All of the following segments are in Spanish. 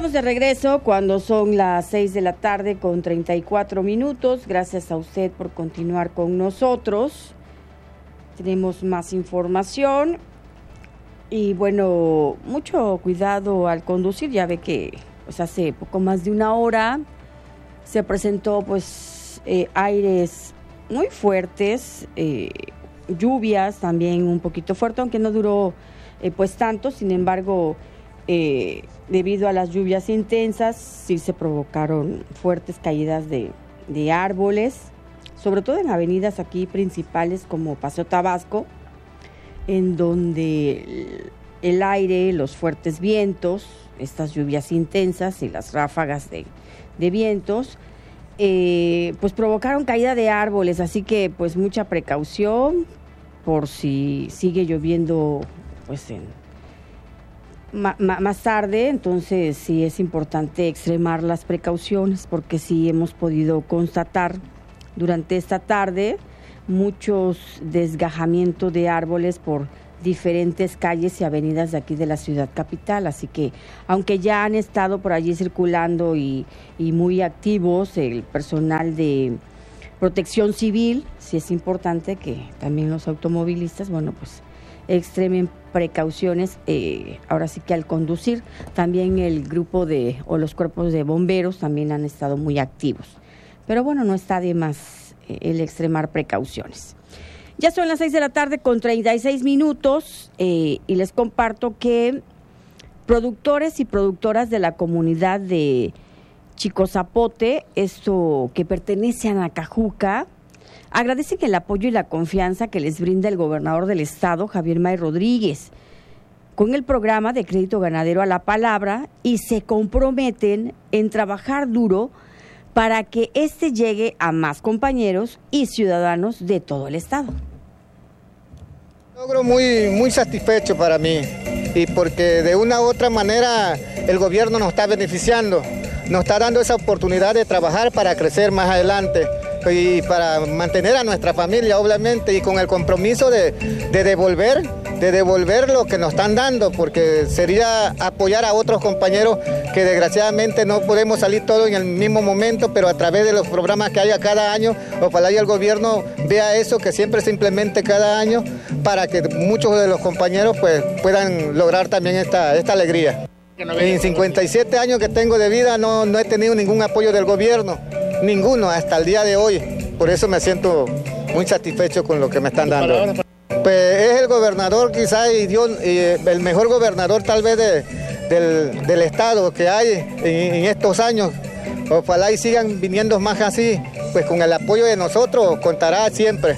Estamos de regreso cuando son las 6 de la tarde con 34 minutos. Gracias a usted por continuar con nosotros. Tenemos más información y bueno, mucho cuidado al conducir. Ya ve que pues hace poco más de una hora se presentó aires muy fuertes, lluvias también un poquito fuerte, aunque no duró tanto. Sin embargo, debido a las lluvias intensas, sí se provocaron fuertes caídas de árboles, sobre todo en avenidas aquí principales como Paseo Tabasco, en donde el aire, los fuertes vientos, estas lluvias intensas y las ráfagas de vientos, provocaron caída de árboles, así que mucha precaución por si sigue lloviendo más tarde. Entonces sí es importante extremar las precauciones, porque sí hemos podido constatar durante esta tarde muchos desgajamientos de árboles por diferentes calles y avenidas de aquí de la ciudad capital, así que aunque ya han estado por allí circulando y muy activos el personal de Protección Civil, sí es importante que también los automovilistas, extremen precauciones, ahora sí que al conducir. También el grupo los cuerpos de bomberos también han estado muy activos, pero no está de más el extremar precauciones. Ya son las 6 de la tarde con 36 minutos y les comparto que productores y productoras de la comunidad de Chico Zapote, esto que pertenece a Nacajuca, agradecen el apoyo y la confianza que les brinda el gobernador del estado, Javier May Rodríguez, con el programa de crédito ganadero a la palabra, y se comprometen en trabajar duro para que este llegue a más compañeros y ciudadanos de todo el estado. Logro muy satisfecho para mí, y porque de una u otra manera el gobierno nos está beneficiando, nos está dando esa oportunidad de trabajar para crecer más adelante y para mantener a nuestra familia, obviamente, y con el compromiso de devolver lo que nos están dando, porque sería apoyar a otros compañeros que desgraciadamente no podemos salir todos en el mismo momento, pero a través de los programas que haya cada año, ojalá y el gobierno vea eso, que siempre se implemente cada año, para que muchos de los compañeros puedan lograr también esta alegría. En 57 años que tengo de vida no he tenido ningún apoyo del gobierno, ninguno hasta el día de hoy. Por eso me siento muy satisfecho con lo que me están dando. Pues es el gobernador quizás el mejor gobernador tal vez del estado que hay en estos años. Ojalá y sigan viniendo más así, pues con el apoyo de nosotros contará siempre.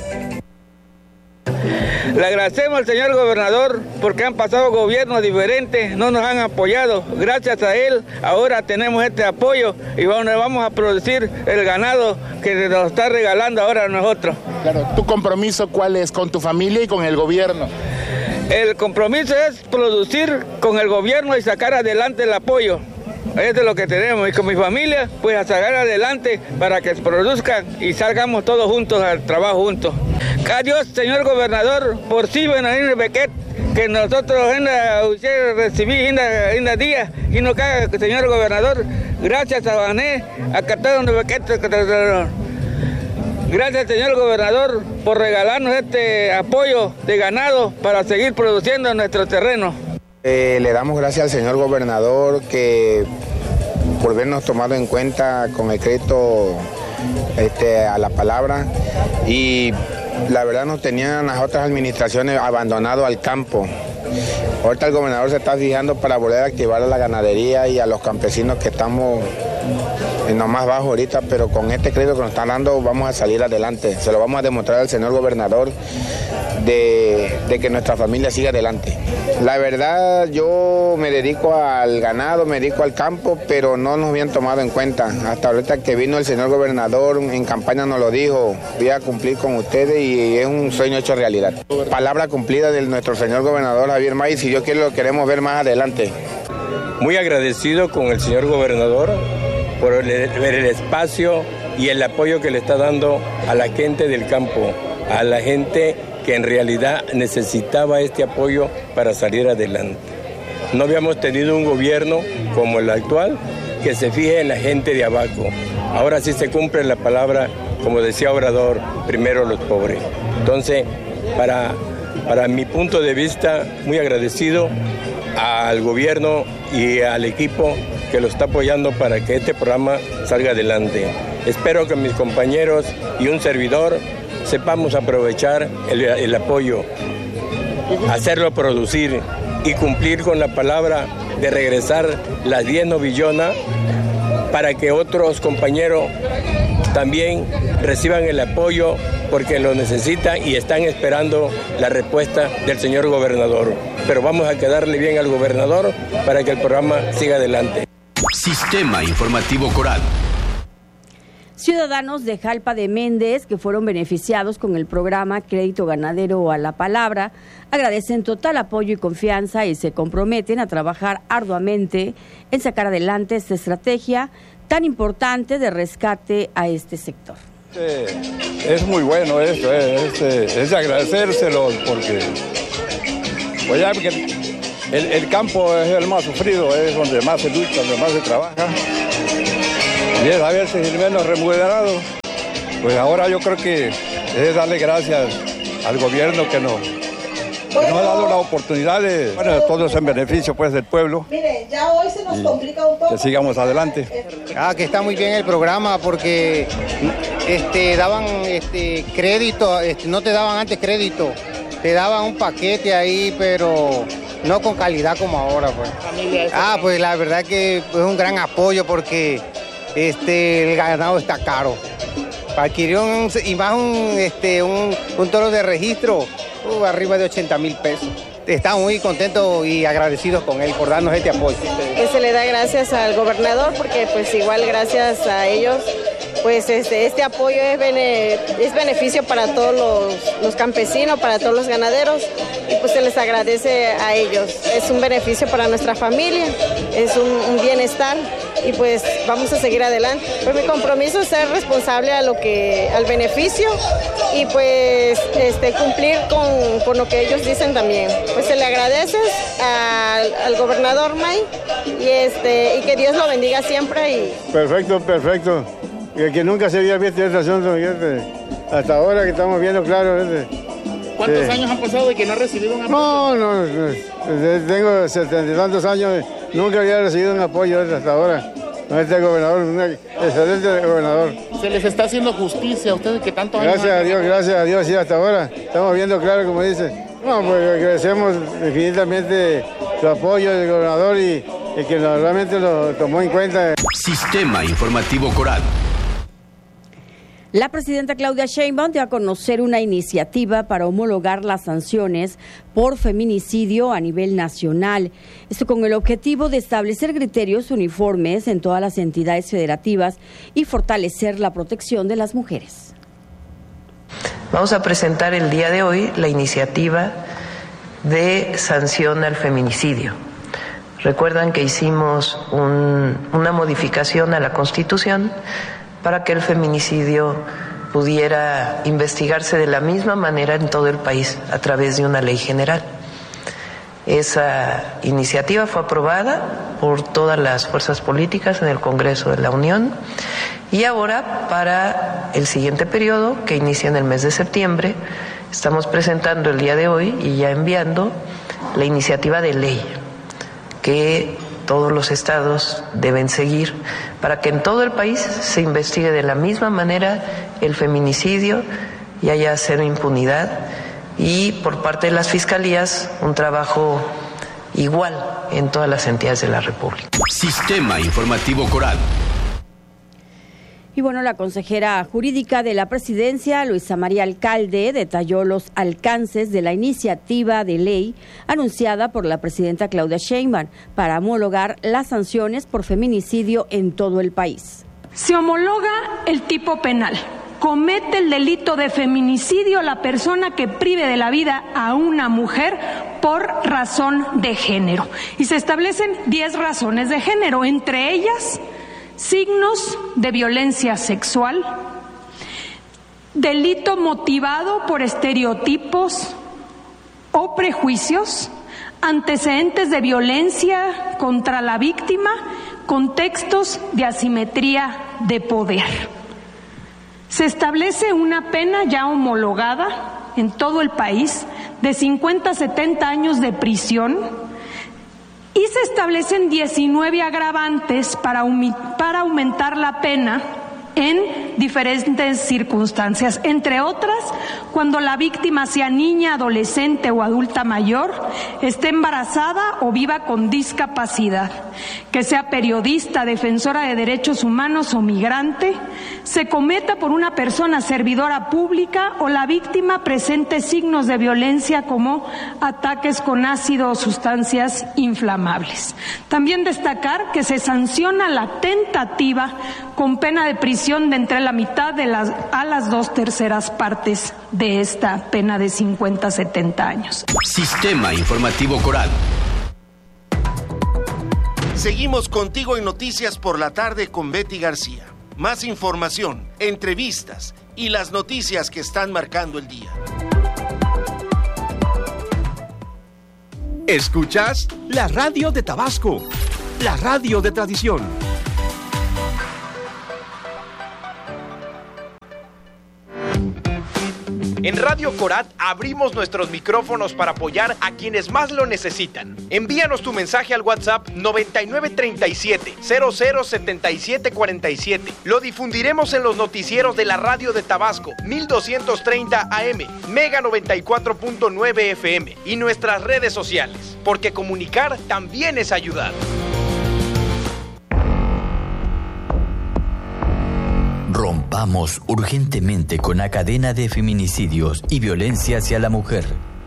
Le agradecemos al señor gobernador porque han pasado gobiernos diferentes, no nos han apoyado. Gracias a él ahora tenemos este apoyo y vamos a producir el ganado que nos está regalando ahora a nosotros. Claro, ¿tu compromiso cuál es con tu familia y con el gobierno? El compromiso es producir con el gobierno y sacar adelante el apoyo. Eso es lo que tenemos, y con mi familia, a sacar adelante para que se produzcan y salgamos todos juntos al trabajo juntos. Adiós, señor gobernador, por sí, en Bequet, que nosotros recibí en día y no caga, señor gobernador, gracias a Bané, a Catón de Bequet. Gracias, señor gobernador, por regalarnos este apoyo de ganado para seguir produciendo en nuestro terreno. Le damos gracias al señor gobernador por habernos tomado en cuenta con el crédito a la palabra, y la verdad nos tenían las otras administraciones abandonado al campo. Ahorita el gobernador se está fijando para volver a activar a la ganadería y a los campesinos que estamos en lo más bajo ahorita, pero con este crédito que nos están dando vamos a salir adelante. Se lo vamos a demostrar al señor gobernador de que nuestra familia siga adelante. La verdad, yo me dedico al ganado, me dedico al campo, pero no nos habían tomado en cuenta. Hasta ahorita que vino el señor gobernador en campaña nos lo dijo, voy a cumplir con ustedes, y es un sueño hecho realidad. Palabra cumplida de nuestro señor gobernador Javier May, si Dios quiere lo queremos ver más adelante. Muy agradecido con el señor gobernador por el espacio y el apoyo que le está dando a la gente del campo, a la gente que en realidad necesitaba este apoyo para salir adelante. No habíamos tenido un gobierno como el actual que se fije en la gente de abajo. Ahora sí se cumple la palabra, como decía Obrador, primero los pobres. Entonces, para mi punto de vista, muy agradecido al gobierno y al equipo que lo está apoyando para que este programa salga adelante. Espero que mis compañeros y un servidor sepamos aprovechar el apoyo, hacerlo producir y cumplir con la palabra de regresar las 10 novillonas para que otros compañeros también reciban el apoyo porque lo necesitan y están esperando la respuesta del señor gobernador. Pero vamos a quedarle bien al gobernador para que el programa siga adelante. Sistema Informativo Coral. Ciudadanos de Jalpa de Méndez que fueron beneficiados con el programa Crédito Ganadero a la Palabra agradecen total apoyo y confianza y se comprometen a trabajar arduamente en sacar adelante esta estrategia tan importante de rescate a este sector. Es muy bueno esto, es de agradecérselo porque el campo es el más sufrido, es donde más se lucha, donde más se trabaja. Y es a veces el menos remunerado. Pues ahora yo creo que es darle gracias al gobierno que nos ha dado la oportunidad de, todo es en beneficio pues del pueblo. Mire, ya hoy se nos complica un poco. Que sigamos adelante. Que está muy bien el programa porque daban crédito, no te daban antes crédito, te daban un paquete ahí, pero no con calidad como ahora pues. Pues la verdad que es un gran apoyo porque el ganado está caro. Para adquirir un toro de registro, arriba de 80,000 pesos. Estamos muy contentos y agradecidos con él por darnos este apoyo. Que se le da gracias al gobernador porque pues igual gracias a ellos pues este apoyo es beneficio para todos los campesinos, para todos los ganaderos y pues se les agradece a ellos. Es un beneficio para nuestra familia, es un bienestar y pues vamos a seguir adelante. Pues mi compromiso es ser responsable al beneficio y pues cumplir con lo que ellos dicen también. Pues se le agradece al gobernador May y que Dios lo bendiga siempre. Perfecto. Y que nunca se había visto esta asunto, hasta ahora que estamos viendo claro. ¿Cuántos años han pasado de que no ha recibido un apoyo? No, tengo 70 y tantos años, nunca había recibido un apoyo hasta ahora. Este gobernador, un excelente gobernador. ¿Se les está haciendo justicia a ustedes que tanto años? Gracias a Dios, sí, hasta ahora. Estamos viendo claro, como dice. No, pues agradecemos infinitamente su apoyo del gobernador y que realmente lo tomó en cuenta. Sistema Informativo Coral. La presidenta Claudia Sheinbaum dio a conocer una iniciativa para homologar las sanciones por feminicidio a nivel nacional. Esto con el objetivo de establecer criterios uniformes en todas las entidades federativas y fortalecer la protección de las mujeres. Vamos a presentar el día de hoy la iniciativa de sanción al feminicidio. Recuerdan que hicimos una modificación a la Constitución para que el feminicidio pudiera investigarse de la misma manera en todo el país a través de una ley general. Esa iniciativa fue aprobada por todas las fuerzas políticas en el Congreso de la Unión y ahora para el siguiente periodo, que inicia en el mes de septiembre, estamos presentando el día de hoy y ya enviando la iniciativa de ley que todos los estados deben seguir para que en todo el país se investigue de la misma manera el feminicidio y haya cero impunidad y por parte de las fiscalías un trabajo igual en todas las entidades de la República. Sistema Informativo Coral. Y bueno, la consejera jurídica de la presidencia, Luisa María Alcalde, detalló los alcances de la iniciativa de ley anunciada por la presidenta Claudia Sheinbaum para homologar las sanciones por feminicidio en todo el país. Se homologa el tipo penal. Comete el delito de feminicidio la persona que prive de la vida a una mujer por razón de género. Y se establecen 10 razones de género, entre ellas signos de violencia sexual, delito motivado por estereotipos o prejuicios, antecedentes de violencia contra la víctima, contextos de asimetría de poder. Se establece una pena ya homologada en todo el país de 50 a 70 años de prisión y se establecen 19 agravantes para aumentar la pena en diferentes circunstancias, entre otras, cuando la víctima sea niña, adolescente o adulta mayor, esté embarazada o viva con discapacidad, que sea periodista, defensora de derechos humanos o migrante, se cometa por una persona servidora pública o la víctima presente signos de violencia como ataques con ácido o sustancias inflamables. También destacar que se sanciona la tentativa con pena de prisión de entre la mitad a las 2/3 partes de esta pena de 50 a 70 años. Sistema Informativo Coral. Seguimos contigo en Noticias por la Tarde con Betty García. Más información, entrevistas y las noticias que están marcando el día. Escuchas la radio de Tabasco, la radio de tradición. En Radio Corat abrimos nuestros micrófonos para apoyar a quienes más lo necesitan. Envíanos tu mensaje al WhatsApp 9937 007747. Lo difundiremos en los noticieros de la radio de Tabasco, 1230 AM, Mega 94.9 FM y nuestras redes sociales, porque comunicar también es ayudar. Rompamos urgentemente con la cadena de feminicidios y violencia hacia la mujer.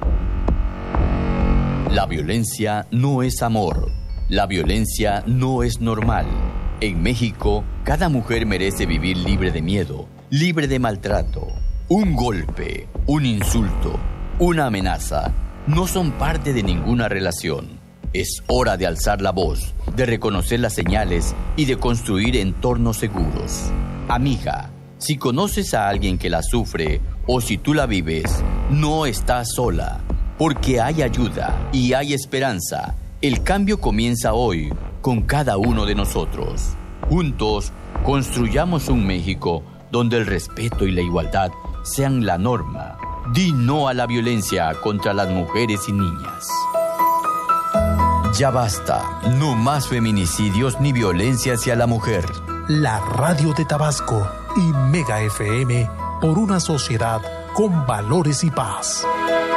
La violencia no es amor. La violencia no es normal. En México, cada mujer merece vivir libre de miedo, libre de maltrato. Un golpe, un insulto, una amenaza no son parte de ninguna relación. Es hora de alzar la voz, de reconocer las señales y de construir entornos seguros. Amiga, si conoces a alguien que la sufre o si tú la vives, no estás sola, porque hay ayuda y hay esperanza. El cambio comienza hoy con cada uno de nosotros. Juntos, construyamos un México donde el respeto y la igualdad sean la norma. Di no a la violencia contra las mujeres y niñas. Ya basta, no más feminicidios ni violencia hacia la mujer. La radio de Tabasco y Mega FM por una sociedad con valores y paz.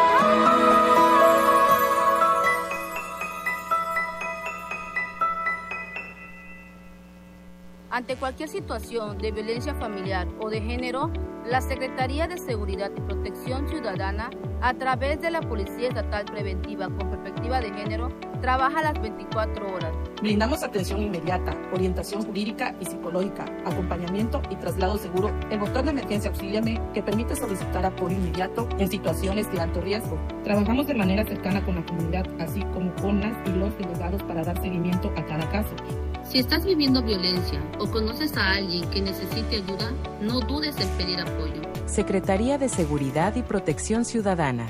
Ante cualquier situación de violencia familiar o de género, la Secretaría de Seguridad y Protección Ciudadana, a través de la Policía Estatal Preventiva con Perspectiva de Género, trabaja las 24 horas. Brindamos atención inmediata, orientación jurídica y psicológica, acompañamiento y traslado seguro. El botón de emergencia Auxíliame, que permite solicitar apoyo inmediato en situaciones de alto riesgo. Trabajamos de manera cercana con la comunidad, así como con las y los delegados para dar seguimiento a cada caso. Si estás viviendo violencia o conoces a alguien que necesite ayuda, no dudes en pedir apoyo. Secretaría de Seguridad y Protección Ciudadana.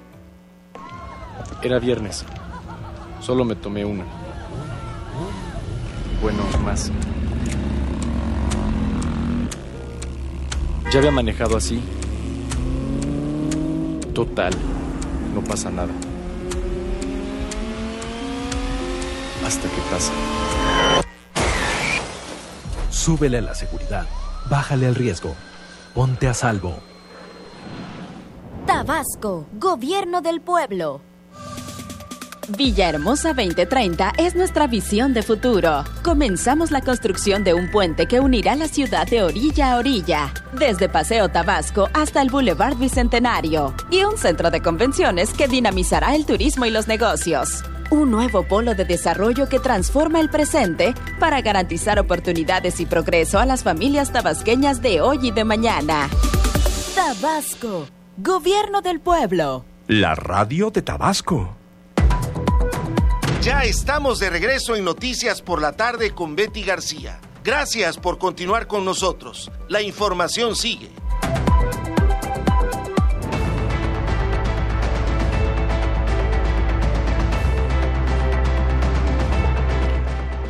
Era viernes. Solo me tomé una. Bueno, más. Ya había manejado así. Total, no pasa nada. Hasta que pasa. Súbele a la seguridad, bájale al riesgo, ponte a salvo. Tabasco, Gobierno del Pueblo. Villahermosa 2030 es nuestra visión de futuro. Comenzamos la construcción de un puente que unirá la ciudad de orilla a orilla, desde Paseo Tabasco hasta el Boulevard Bicentenario, y un centro de convenciones que dinamizará el turismo y los negocios. Un nuevo polo de desarrollo que transforma el presente para garantizar oportunidades y progreso a las familias tabasqueñas de hoy y de mañana. Tabasco, Gobierno del Pueblo. La radio de Tabasco. Ya estamos de regreso en Noticias por la Tarde con Betty García. Gracias por continuar con nosotros. La información sigue.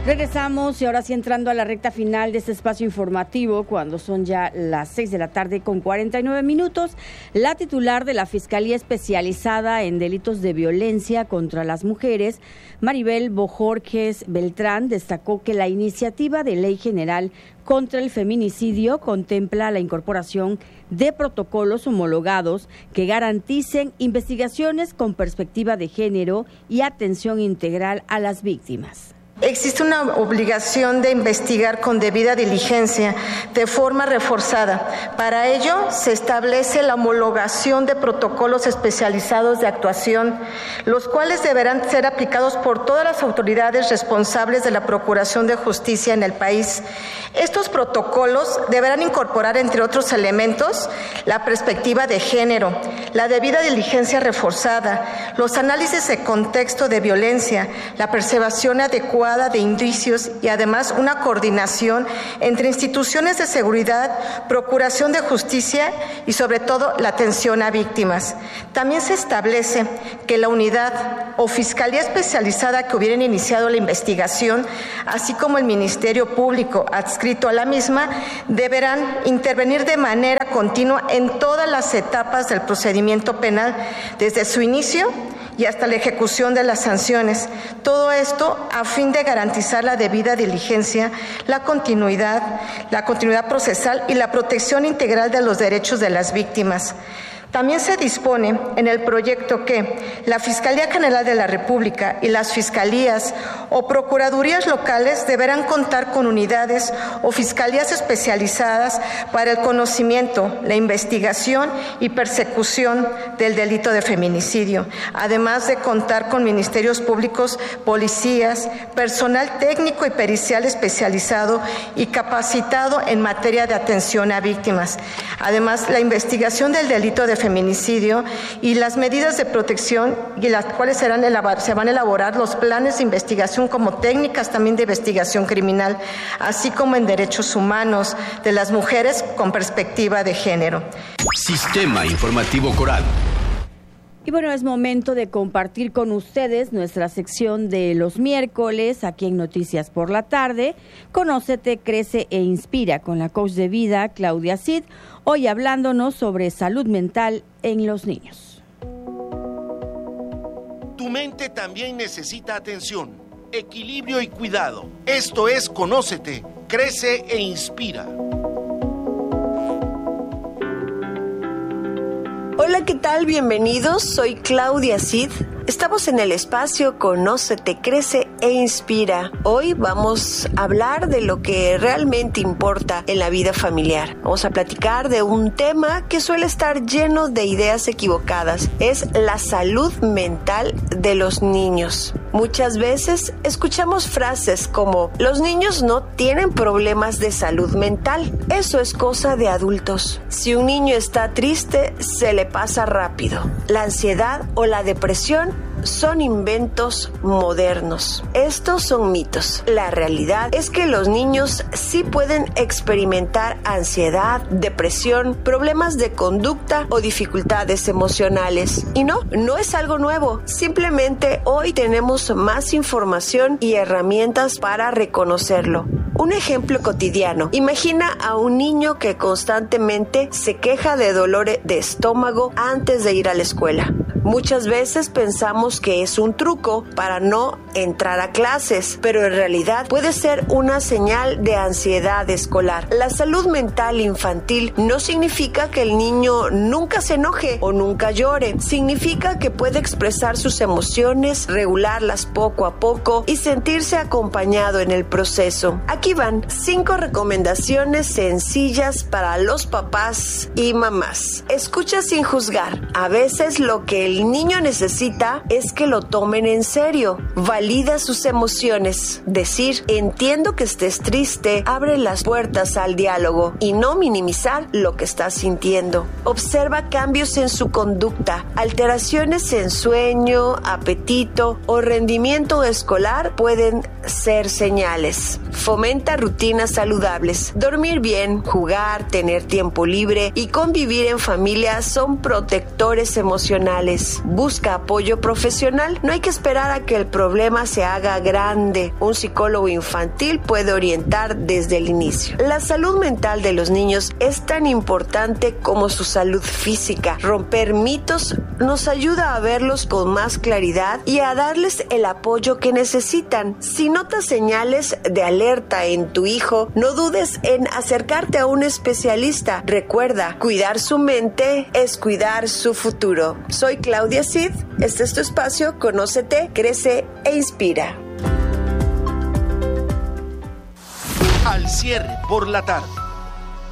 Regresamos y ahora sí entrando a la recta final de este espacio informativo, cuando son ya las 6 de la tarde con 49 minutos. La titular de la Fiscalía Especializada en Delitos de Violencia contra las Mujeres, Maribel Bojorges Beltrán, destacó que la iniciativa de Ley General contra el Feminicidio contempla la incorporación de protocolos homologados que garanticen investigaciones con perspectiva de género y atención integral a las víctimas. Existe una obligación de investigar con debida diligencia, de forma reforzada. Para ello, se establece la homologación de protocolos especializados de actuación, los cuales deberán ser aplicados por todas las autoridades responsables de la Procuración de Justicia en el país. Estos protocolos deberán incorporar, entre otros elementos, la perspectiva de género, la debida diligencia reforzada, los análisis de contexto de violencia, la preservación adecuada de indicios y además una coordinación entre instituciones de seguridad, procuración de justicia y sobre todo la atención a víctimas. También se establece que la unidad o fiscalía especializada que hubieran iniciado la investigación, así como el Ministerio Público adscrito a la misma, deberán intervenir de manera continua en todas las etapas del procedimiento penal, desde su inicio y hasta la ejecución de las sanciones. Todo esto a fin de garantizar la debida diligencia, la continuidad procesal y la protección integral de los derechos de las víctimas. También se dispone en el proyecto que la Fiscalía General de la República y las fiscalías o procuradurías locales deberán contar con unidades o fiscalías especializadas para el conocimiento, la investigación y persecución del delito de feminicidio, además de contar con ministerios públicos, policías, personal técnico y pericial especializado y capacitado en materia de atención a víctimas. Además, la investigación del delito de feminicidio y las medidas de protección, y las cuales se van a elaborar los planes de investigación como técnicas también de investigación criminal, así como en derechos humanos de las mujeres con perspectiva de género. Sistema Informativo Coral. Y bueno, es momento de compartir con ustedes nuestra sección de los miércoles aquí en Noticias por la Tarde. Conócete, crece e inspira con la coach de vida Claudia Cid, hoy hablándonos sobre salud mental en los niños. Tu mente también necesita atención, equilibrio y cuidado. Esto es Conócete, crece e inspira. Hola, ¿qué tal? Bienvenidos, soy Claudia Cid. Estamos en el espacio Conócete, crece e inspira. Hoy vamos a hablar de lo que realmente importa en la vida familiar. Vamos a platicar de un tema que suele estar lleno de ideas equivocadas. Es la salud mental de los niños. Muchas veces escuchamos frases como: los niños no tienen problemas de salud mental. Eso es cosa de adultos. Si un niño está triste, se le pasa rápido. La ansiedad o la depresión son inventos modernos. Estos son mitos. La realidad es que los niños sí pueden experimentar ansiedad, depresión, problemas de conducta o dificultades emocionales. Y no es algo nuevo. Simplemente hoy tenemos más información y herramientas para reconocerlo. Un ejemplo cotidiano. Imagina a un niño que constantemente se queja de dolor de estómago antes de ir a la escuela. Muchas veces pensamos que es un truco para no entrar a clases, pero en realidad puede ser una señal de ansiedad escolar. La salud mental infantil no significa que el niño nunca se enoje o nunca llore. Significa que puede expresar sus emociones, regularlas poco a poco y sentirse acompañado en el proceso. Aquí van 5 recomendaciones sencillas para los papás y mamás. Escucha sin juzgar. A veces lo que el niño necesita es que lo tomen en serio. Valida sus emociones. Decir, entiendo que estés triste, abre las puertas al diálogo y no minimizar lo que estás sintiendo. Observa cambios en su conducta. Alteraciones en sueño, apetito o rendimiento escolar pueden ser señales. Fomenta rutinas saludables. Dormir bien, jugar, tener tiempo libre y convivir en familia son protectores emocionales. más. Busca apoyo profesional. No hay que esperar a que el problema se haga grande. Un psicólogo infantil puede orientar desde el inicio. La salud mental de los niños es tan importante como su salud física. Romper mitos nos ayuda a verlos con más claridad y a darles el apoyo que necesitan. Si notas señales de alerta en tu hijo, no dudes en acercarte a un especialista. Recuerda, cuidar su mente es cuidar su futuro. Soy Claudia Cid. Este es tu espacio. Conócete, crece e inspira. Al cierre por la tarde.